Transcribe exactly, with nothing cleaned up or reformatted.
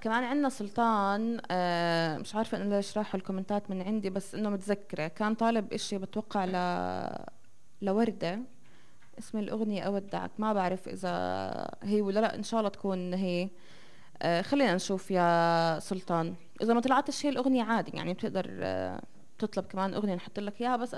كمان عندنا سلطان، آه مش عارفة انه ليش راحوا الكومنتات من عندي، بس انه متذكرة كان طالب اشي بتوقع ل لوردة، اسم الأغنية أودعك، ما بعرف إذا هي ولا لا، إن شاء الله تكون هي. آه خلينا نشوف يا سلطان، إذا ما طلعتش هي الأغنية عادي يعني بتقدر آه تطلب كمان أغنية نحط لك إياها، بس